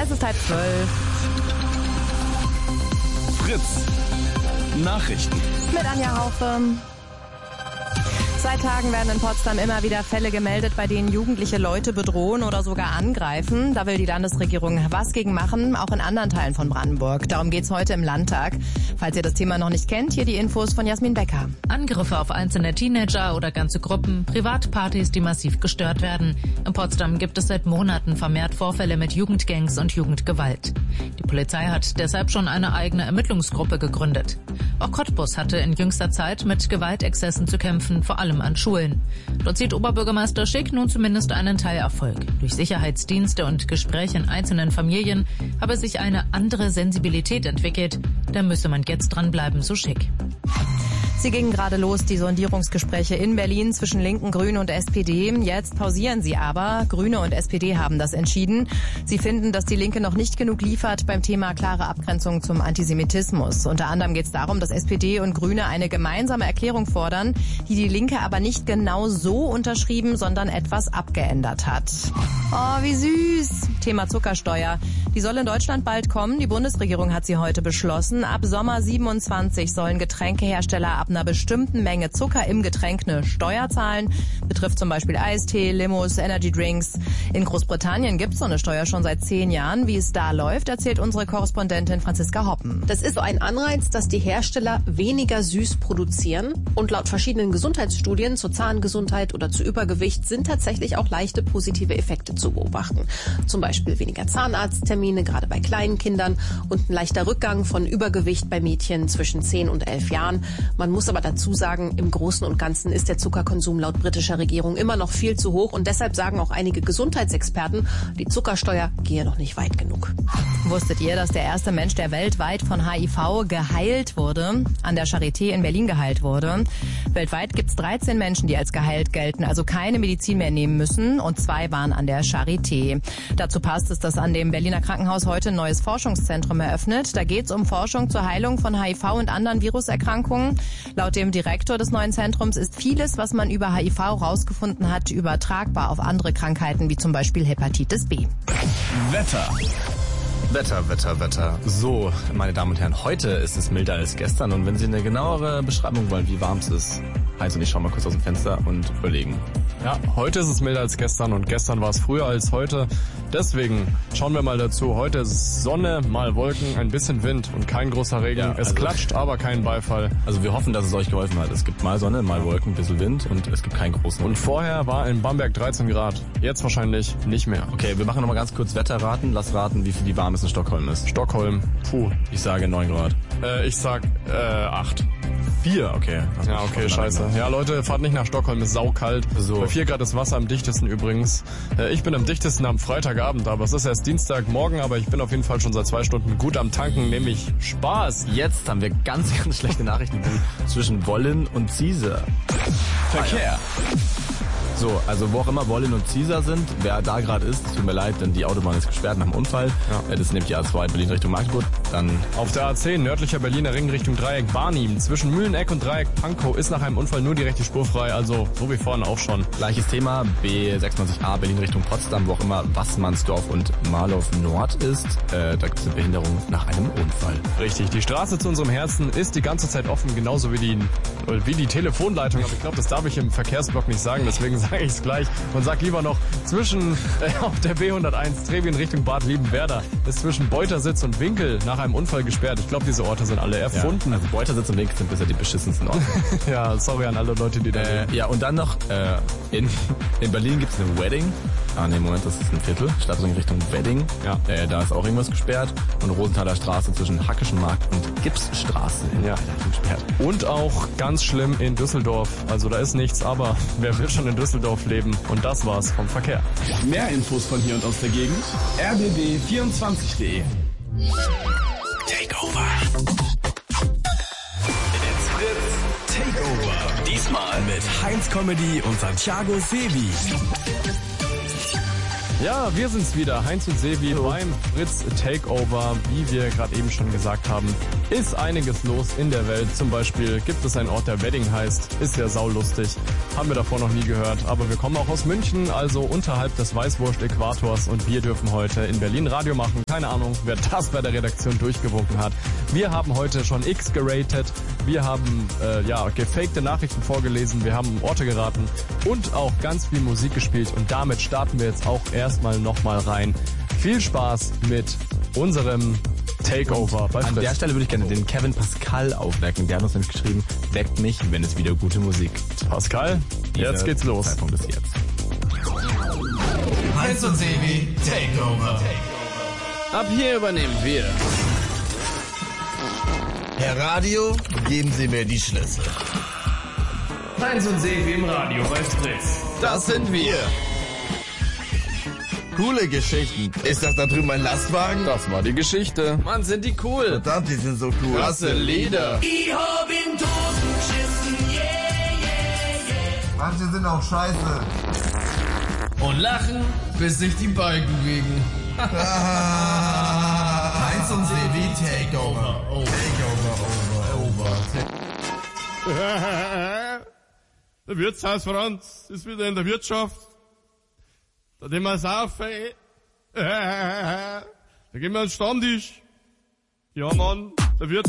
Es ist 11:30. Fritz. Nachrichten. Mit Anja Haufe. Seit Tagen werden in Potsdam immer wieder Fälle gemeldet, bei denen Jugendliche Leute bedrohen oder sogar angreifen. Da will die Landesregierung was gegen machen, auch in anderen Teilen von Brandenburg. Darum geht's heute im Landtag. Falls ihr das Thema noch nicht kennt, hier die Infos von Jasmin Becker. Angriffe auf einzelne Teenager oder ganze Gruppen, Privatpartys, die massiv gestört werden. In Potsdam gibt es seit Monaten vermehrt Vorfälle mit Jugendgangs und Jugendgewalt. Die Polizei hat deshalb schon eine eigene Ermittlungsgruppe gegründet. Auch Cottbus hatte in jüngster Zeit mit Gewaltexzessen zu kämpfen, vor allem an Schulen. Dort sieht Oberbürgermeister Schick nun zumindest einen Teilerfolg. Durch Sicherheitsdienste und Gespräche in einzelnen Familien habe sich eine andere Sensibilität entwickelt. Da müsse man jetzt dranbleiben, so Schick. Sie gingen gerade los, die Sondierungsgespräche in Berlin zwischen Linken, Grünen und SPD. Jetzt pausieren sie aber. Grüne und SPD haben das entschieden. Sie finden, dass die Linke noch nicht genug liefert beim Thema klare Abgrenzung zum Antisemitismus. Unter anderem geht es darum, dass SPD und Grüne eine gemeinsame Erklärung fordern, die Linke aber nicht genau so unterschrieben, sondern etwas abgeändert hat. Oh, wie süß. Thema Zuckersteuer. Die soll in Deutschland bald kommen. Die Bundesregierung hat sie heute beschlossen. Ab Sommer 27 sollen Getränkehersteller ab einer bestimmten Menge Zucker im Getränk eine Steuer zahlen. Betrifft zum Beispiel Eistee, Limos, Energy Drinks. In Großbritannien gibt es so eine Steuer schon seit 10 Jahren. Wie es da läuft, erzählt unsere Korrespondentin Franziska Hoppen. Das ist so ein Anreiz, dass die Hersteller weniger süß produzieren. Und laut verschiedenen Gesundheitsstudien zur Zahngesundheit oder zu Übergewicht sind tatsächlich auch leichte positive Effekte zu beobachten. Zum Beispiel weniger Zahnarzttermine, gerade bei kleinen Kindern, und ein leichter Rückgang von Übergewicht bei Mädchen zwischen 10 und 11 Jahren. Man muss aber dazu sagen, im Großen und Ganzen ist der Zuckerkonsum laut britischer Regierung immer noch viel zu hoch. Und deshalb sagen auch einige Gesundheitsexperten, die Zuckersteuer gehe noch nicht weit genug. Wusstet ihr, dass der erste Mensch, der weltweit von HIV geheilt wurde, an der Charité in Berlin geheilt wurde? Weltweit gibt es 13 Menschen, die als geheilt gelten, also keine Medizin mehr nehmen müssen, und 2 waren an der Charité. Dazu passt es, dass an dem Berliner Krankenhaus heute ein neues Forschungszentrum eröffnet. Da geht es um Forschung zur Heilung von HIV und anderen Viruserkrankungen. Laut dem Direktor des neuen Zentrums ist vieles, was man über HIV rausgefunden hat, übertragbar auf andere Krankheiten, wie zum Beispiel Hepatitis B. Wetter. So, meine Damen und Herren, heute ist es milder als gestern. Und wenn Sie eine genauere Beschreibung wollen, wie warm es ist, Heinz und ich schauen mal kurz aus dem Fenster und überlegen. Ja, heute ist es milder als gestern und gestern war es früher als heute. Deswegen schauen wir mal dazu. Heute ist Sonne, mal Wolken, ein bisschen Wind und kein großer Regen. Ja, es klatscht, aber kein Beifall. Also wir hoffen, dass es euch geholfen hat. Es gibt mal Sonne, mal Wolken, ein bisschen Wind und es gibt keinen großen Wind. Und vorher war in Bamberg 13 Grad. Jetzt wahrscheinlich nicht mehr. Okay, wir machen nochmal ganz kurz Wetterraten. Lass raten, wie warm es in Stockholm ist. Stockholm, Ich sage 9 Grad. Ich sag 8. 4, okay. Ja, okay, scheiße. Ja, Leute, fahrt nicht nach Stockholm, ist saukalt. So. Bei 4 Grad ist Wasser am dichtesten übrigens. Ich bin am dichtesten am Freitagabend, aber es ist erst Dienstagmorgen, aber ich bin auf jeden Fall schon seit 2 Stunden gut am Tanken, nämlich Spaß. Jetzt haben wir ganz schlechte Nachrichten zwischen Wollin und Ziese. Verkehr. So, also wo auch immer Wollin und Ziesar sind, wer da gerade ist, tut mir leid, denn die Autobahn ist gesperrt nach dem Unfall. Ja. Das ist nämlich die A2 Berlin Richtung Magdeburg. Dann auf der A10 nördlicher Berliner Ring Richtung Dreieck Barnim. Zwischen Mühleneck und Dreieck Pankow ist nach einem Unfall nur die rechte Spur frei, also so wie vorhin auch schon. Gleiches Thema, B96A Berlin Richtung Potsdam, wo auch immer Wassmannsdorf und Marlow Nord ist. Da gibt es eine Behinderung nach einem Unfall. Richtig, die Straße zu unserem Herzen ist die ganze Zeit offen, genauso wie die Telefonleitung. Aber ich glaube, das darf ich im Verkehrsblock nicht sagen, deswegen sage ich es gleich und sag lieber noch, zwischen auf der B101 Trevi in Richtung Bad Liebenwerda ist zwischen Beutersitz und Winkel nach einem Unfall gesperrt. Ich glaube, diese Orte sind alle erfunden. Ja, also Beutersitz und Winkel sind bisher die beschissensten Orte. Ja, sorry an alle Leute, die da leben. Ja, und dann noch, in Berlin gibt es eine Wedding. Moment, das ist ein Viertel. Stadtring Richtung Wedding. Ja. Da ist auch irgendwas gesperrt. Und Rosenthaler Straße zwischen Hackischen Markt und Gipsstraße gesperrt. Und auch ganz schlimm in Düsseldorf. Also da ist nichts, aber wer will schon in Düsseldorf leben? Und das war's vom Verkehr. Mehr Infos von hier und aus der Gegend. rbb24.de. Takeover. It's Fritz Takeover. Diesmal mit Heinz Comedy und Santiago Sebi. Ja, wir sind's wieder. Heinz und Sevi beim Fritz Takeover. Wie wir gerade eben schon gesagt haben, ist einiges los in der Welt. Zum Beispiel gibt es einen Ort, der Wedding heißt. Ist ja saulustig. Haben wir davor noch nie gehört. Aber wir kommen auch aus München, also unterhalb des Weißwurst-Äquators. Und wir dürfen heute in Berlin Radio machen. Keine Ahnung, wer das bei der Redaktion durchgewunken hat. Wir haben heute schon X geratet. Wir haben gefakte Nachrichten vorgelesen. Wir haben Orte geraten und auch ganz viel Musik gespielt. Und damit starten wir jetzt auch erstmal nochmal rein. Viel Spaß mit unserem Takeover bei Fritz. An der Stelle würde ich gerne den Kevin Pascal aufwecken. Der hat uns nämlich geschrieben, weckt mich, wenn es wieder gute Musik gibt. Pascal, jetzt geht's los. Zeitpunkt ist jetzt. Heinz und Sevi, Takeover. Ab hier übernehmen wir. Herr Radio, geben Sie mir die Schlüssel. Heinz und Sevi im Radio bei Fritz. Das sind wir. Coole Geschichten. Ist das da drüben ein Lastwagen? Das war die Geschichte. Mann, sind die cool. Verdammt, die sind so cool. Klasse Lieder. Ich hab in Toten geschissen, yeah, yeah, yeah. Manche sind auch scheiße. Und lachen, bis sich die Balken biegen. Heinz und Sevi, Takeover. Takeover. Der Wirtshaus Franz ist wieder in der Wirtschaft. Da gehen wir saufen. Da gehen wir an den Stammtisch. Ja, Mann, der Wirt